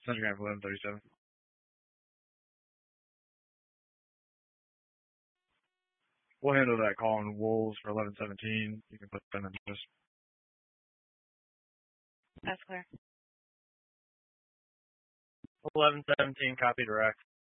Centigram for 1137. We'll handle that call on Wolves for 1117. You can put them in this. That's clear. 1117, copy direct.